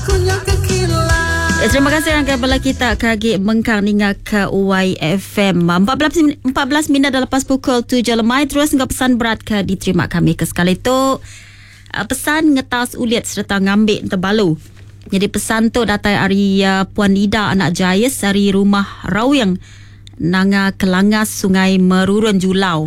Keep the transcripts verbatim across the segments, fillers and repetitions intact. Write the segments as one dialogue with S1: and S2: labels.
S1: Eh, terima kasih yang kembali kita kagi mengkang ninga ke Y F M empat belas, empat belas minit dah lepas pukul tujuh lemai. Terus ngap pesan berat ke diterima kami ke sekali tu uh, pesan ngetas ulit serta ngambil terbalu. Jadi pesan tu datai hari uh, Puan Ida anak Jayes dari rumah Rauyang Nanga Kelangas Sungai Merurun Julau.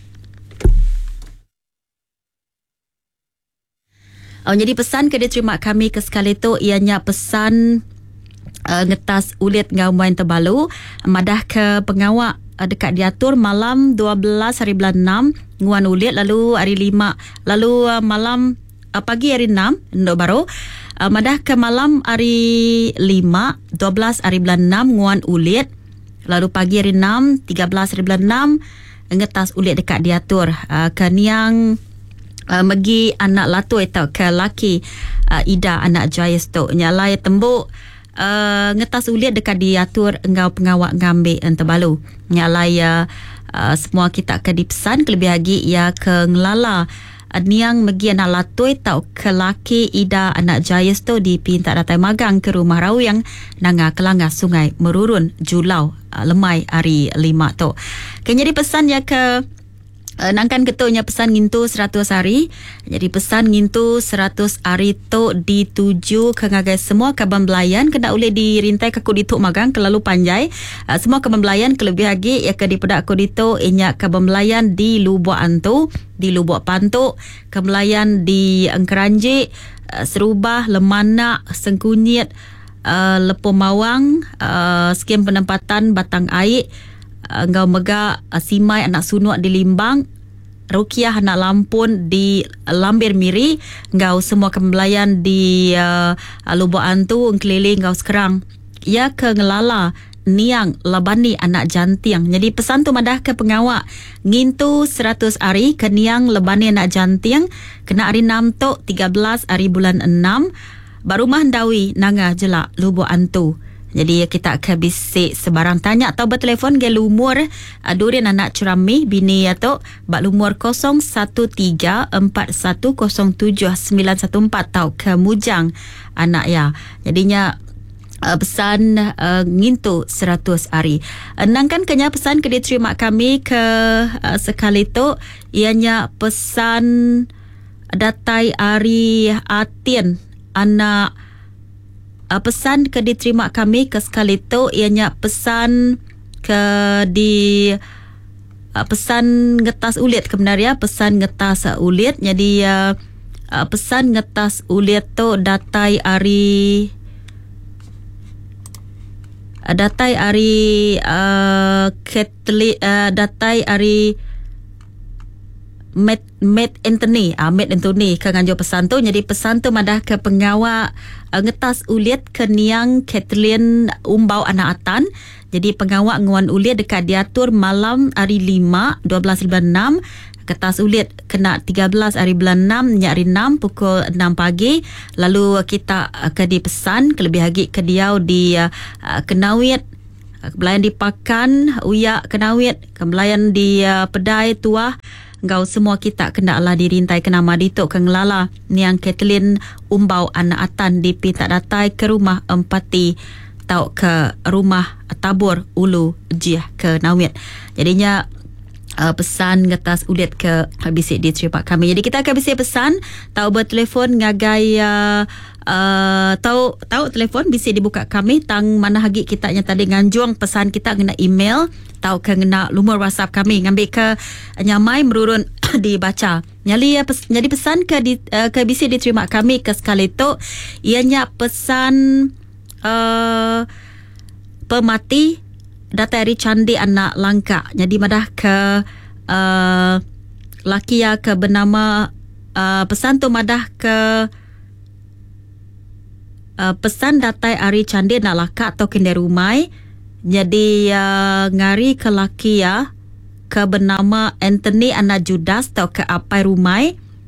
S1: Oh, jadi pesan ke diterima kami ke sekali tu ianya pesan Uh, ngetas ulit ngauman terbalu madah ke pengawak uh, dekat diatur malam dua belas hari bulan enam nguan ulit, lalu hari lima, lalu uh, malam uh, pagi hari enam ndok baru uh, madah ke malam hari lima dua belas hari bulan enam nguan ulit, lalu pagi hari enam tiga belas hari bulan enam ngetas ulit dekat diatur uh, ke niang uh, megi anak latu atau ke laki uh, Ida anak Jayes tu nyalai tembuk Uh, ngetas ulit dekat diatur engau pengawak ngambil terbalu nyalai uh, uh, semua kita ke dipesan kelebih lagi ia ke ngelala uh, niang megi anak latui tau ke laki Ida anak Jayes tu dipinta datai magang ke rumah Rauyang Nanga Kelangas Sungai Merurun Julau uh, lemai hari lima tu. Kena jadi pesan ya ke Uh, nangkan ketunya pesan ngintu seratus hari. Jadi pesan ngintu seratus hari tu dituju ke ngagai semua kaban belayan kena boleh dirintai ke kudituk magang kelalu panjai. Uh, semua kaban belayan kelebih lagi ya ke dipedak kudituk inyak kaban belayan di Lubuk Antu, di Lubuk Pantuk, kebelayan di Engkeranjik, uh, Serubah, Lemanak, Sengkunyit, uh, Lepo Mawang, uh, skim penempatan Batang Air, Engkau Mega uh, Simai anak Sunuak di Limbang, Rukiah anak Lampun di Lambir Miri, engkau semua kembelayan di uh, Lubuk Antu keliling engkau sekarang ia ke ngelala niang labani anak jantiang. Jadi pesan tu madah ke pengawak ngintu seratus hari ke niang labani anak jantiang kena hari enam tu tiga belas hari bulan enam barumah Ndawi Nanga Jelak Lubuk Antu. Jadi kita ke bisik sebarang tanya atau bertelefon ke lumur uh, Durian anak Cerami bini atau bak lumur kosong satu tiga empat satu kosong tujuh sembilan satu empat tau ke Mujang anak ya. Jadinya uh, pesan uh, ngintu seratus hari. Uh, nangkan kenya pesan ke diterima kami ke uh, sekali tu ianya pesan datai hari Atin anak. Uh, pesan ke diterima kami ke sekali tu ianya pesan ke di uh, pesan ngetas ulit kebenaran pesan ngetas uh, ulit. Jadi uh, uh, pesan ngetas ulit tu datai hari uh, datai hari uh, Ketli, uh, datai hari Matt, Matt Anthony ah, Matt Anthony ke nganjur pesan tu. Jadi pesan tu madah ke pengawak uh, ngetas ulit ke niang Kathleen Umbau anak Atan. Jadi pengawak nguan ulit dekat diatur malam hari lima dua belas bulan enam, kertas ulit kena tiga belas hari bulan enam nyak hari enam pukul enam pagi. Lalu kita uh, ke dipesan kelebih lagi ke diau di uh, uh, Kenawit, kebelayan di Pakan, Uyak Kenawit, kebelayan di uh, Pedai Tuah. Engkau semua kita kena lah dirintai kena madituk ke ngelala niang Kathleen Umbau anak Atan dipinta datai ke rumah Empati tau ke rumah Tabur Ulu Jiah ke Nawit. Jadinya uh, pesan ngetas ulit ke bisik diterima kami. Jadi kita akan bisik pesan tau bertelefon ngagai uh, uh, tau tau telefon bisik dibuka kami tang mana hagi kita nya tadi nganjuang pesan kita kena email tau ke ngena lumur WhatsApp kami ngambil ke nyamai merurun dibaca. Nyali pes, jadi pesan ke di, uh, ke bisik diterima kami ke sekali tu ianya pesan uh, pemati datai hari Candi anak Langka. Jadi madah ke uh, laki ya ke bernama uh, pesan tu madah ke uh, pesan datai hari Candi anak Langka atau kinde rumai. Jadi uh, ngari ke laki ya ke bernama Anthony anak Judas atau ke apai rumai.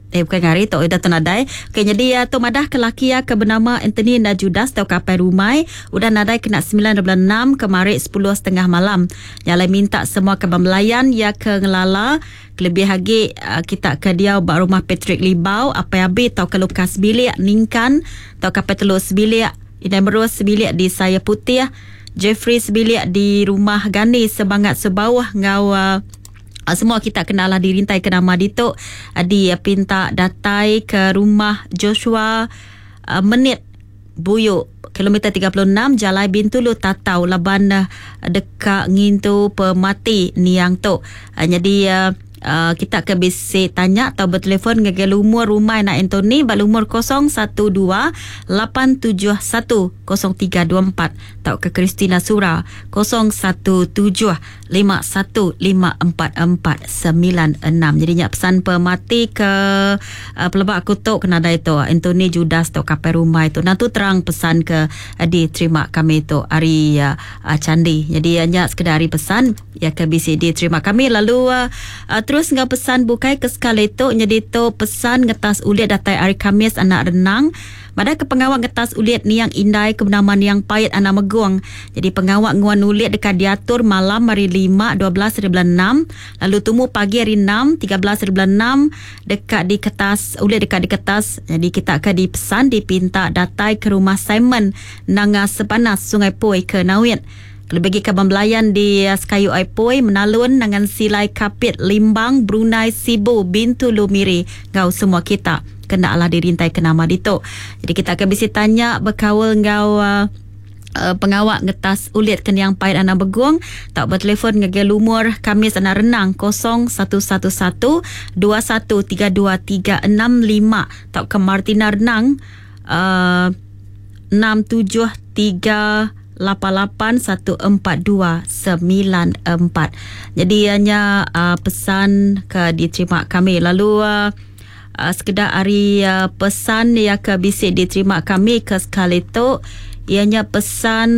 S1: Eh bukan ngari tu dah tenadai. Okey jadi uh, tu madah kelaki ya ke bernama Anthony dan Judas tau kapai rumai udah nadai kena sembilan dua enam kemarin sepuluh setengah malam. Yang minta semua ke pembelayan ya ke ngelala lebih lagi uh, kita ke dia bak rumah Patrick Libau apa yang habis tau ke Lukas bilik Ningkan tau kapai telus bilik Inai Merus bilik di Saya Putih Jeffrey bilik di rumah Gani sebangat sebawah ngau uh, Uh, semua kita kenalah dirintai ke nama Dito. Adi uh, pinta datai ke rumah Joshua uh, Menit Buyuk kilometer tiga puluh enam Jalai Bintulu Tatau Laban uh, dekat ngintu pemati niang tu. Uh, jadi uh, Uh, kita ke bisi tanya atau bertelefon ngegel umur rumah nak Anthony bal umur kosong satu dua lapan tujuh satu kosong tiga dua empat atau ke Christina Sura kosong satu tujuh lima satu lima empat empat sembilan enam. Jadi nyak pesan pemati ke uh, pelebak kutuk kena ada itu Anthony Judas tu kapai rumah itu nanti terang pesan ke uh, di terima kami itu hari uh, uh, Candi. Jadi nyak sekedar hari pesan ya ke bisi di terima kami lalu uh, uh, terus ngah pesan bukai ke sekali tu jadi tu pesan ngetas ulit datai hari Khamis anak renang pada ke pengawak ngetas ulit ni yang indai kebenaman yang payat anak meguang. Jadi pengawak nguan ulit dekat diatur malam hari lima dua belas hari bulan enam lalu tumu pagi hari enam tiga belas hari bulan enam dekat di kertas ulit dekat di kertas. Jadi kita akan dipesan dipinta datai ke rumah Simon Nanga Sepanas Sungai Poi ke Nawit. Lebih ke pembelayan di Sekayu Aipoi menalun dengan silai kapit Limbang Brunei Sibu Bintu Lumiri ngau semua kita kena lah dirintai ke nama Dito. Jadi kita akan bisa tanya berkawal ngau uh, uh, pengawak ngetas ulit ken yang pahit anak beguang tak bertelefon ngegel umur Khamis anak renang kosong satu satu satu dua satu tiga dua tiga enam lima tak ke Martina renang uh, enam tujuh tiga lapan lapan satu empat dua sembilan empat. Jadi hanya uh, pesan ke diterima kami. Lalu uh, uh, sekedar hari uh, pesan yang ke bisik diterima kami ke sekali tu ianya pesan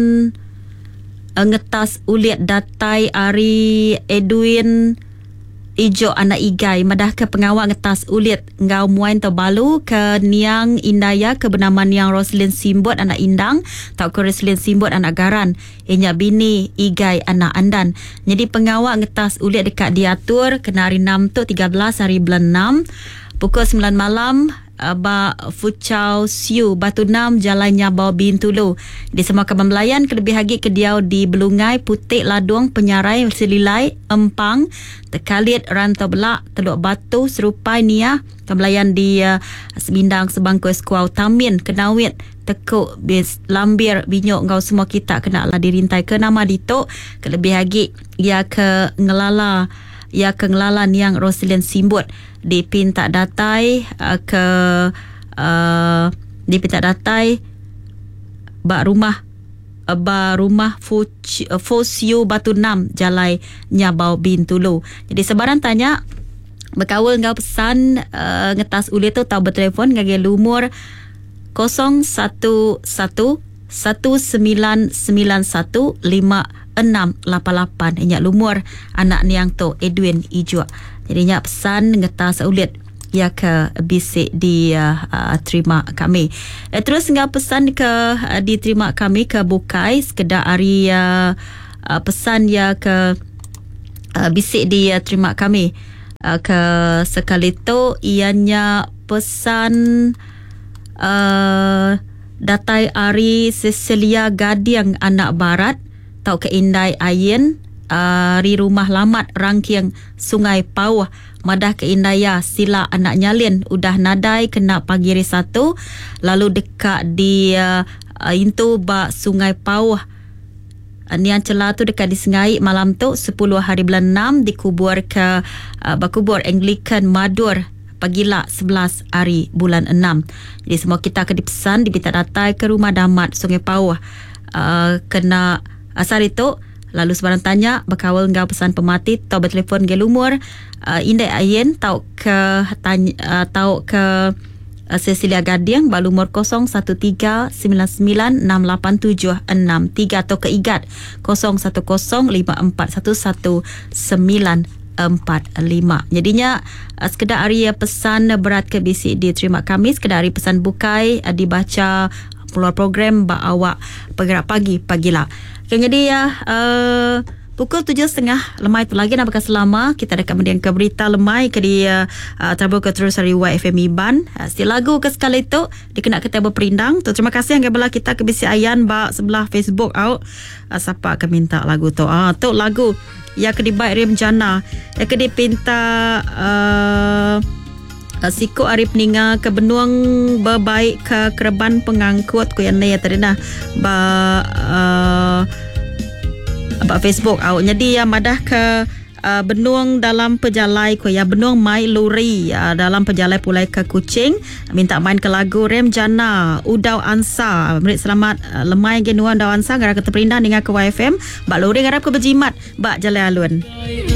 S1: uh, ngetas ulit datai hari Edwin Ijo anak igai madah ke pengawak ngetas ulit ngau muain terbalu ke niang Indaya ke bernama niang Roslyn Simbot anak Indang tau ke Roslyn Simbot anak Garan inya bini igai anak Andan. Jadi pengawak ngetas ulit dekat diatur kena hari enam tu tiga belas hari bulan enam pukul sembilan malam ba Fuchau Siu Batu enam Jalannya Bau Bintulu. Di semua kebembelayan kelebih lagi ke diau di Belungai Putik Ladung Penyarai Selilai Empang Tekalit Rantau Belak Teluk Batu Serupai Nia kebelayan di uh, Sebindang Sebangku Eskuau Tamin Kenawit Tekuk Bis Lambir Binyok ngau semua kita kena lah dirintai ke nama Dito. Kelebih lagi ia ke ngelala ia ke ngelala niang Roslyn Simbot dipinta datai uh, ke uh, dipinta datai bak rumah uh, bak rumah Fuch, uh, Fosiu Batu enam Jalai Nyabau Bintulu. Jadi sebarang tanya berkawal ngau pesan uh, ngetas ulit tu tau bertelefon ngagel umur kosong satu satu satu sembilan sembilan satu lima enam lapan lapan inyak lumur anak niang tu Edwin Ijua. Jadi nyak pesan ngetas ulit ya ke bisik di uh, uh, terima kami. Uh, terus ngah pesan ke uh, diterima kami ke bukai sekedar hari uh, uh, pesan ya ke uh, bisik di uh, terima kami uh, ke sekali tu ianya pesan uh, datai Ari Cecilia Gadiang anak barat tau ke Indai Ayen Ari uh, rumah lamat Rangkiang Sungai Pauh madah ke Indaya Sila anak nyalin udah nadai kena pagi hari satu lalu dekat di uh, uh, intu ba Sungai Pauh uh, nian celah tu dekat di Sengai malam tu sepuluh hari bulan enam dikubur ke uh, bakubur Anglican Madur pagilah sebelas hari bulan enam. Jadi semua kita akan dipesan dibita datai ke rumah damat Sungai Pauh uh, kena asal itu. Lalu sebarang tanya berkawal ngau pesan pemati tau bertelefon gel umur uh, Indai Ayen tau ke tanya, uh, tau ke uh, Cecilia Gadiang bal umur kosong satu tiga sembilan sembilan enam lapan tujuh enam tiga atau ke Igat kosong satu kosong lima empat satu satu sembilan empat lima. Jadinya uh, sekedar hari uh, pesan berat ke B C diterima kami, sekedar hari pesan bukai uh, dibaca keluar program ba awak bergerak pagi pagilah. Okay, jadi ya uh, pukul tujuh tiga puluh lemai tu lagi nak bakal selama kita dekat mendiang ke berita lemai ke dia uh, terbuka terus dari Y F M Iban. Uh, si lagu ke sekali tu dikena kita berperindang. Tu terima kasih yang belah kita ke B C Ayan ba sebelah Facebook out. Uh, siapa akan minta lagu tu? Ah tu lagu ya ke dibaik Rim Jana. Ya ke dipinta uh, Uh, Siko Arif Ninga ke benuang berbaik ke kereban pengangkut ku yang ya tadi dah ba uh, ba Facebook au. Jadi ya madah ke uh, benuang dalam pejalai ku ya benuang mai luri uh, dalam pejalai pulai ke Kuching minta main ke lagu Rem Jana Udau Ansa. Merit selamat uh, lemai genuan Udau Ansa gara kata perindah dengan ke Y F M ba luri garap ke berjimat ba jalai alun.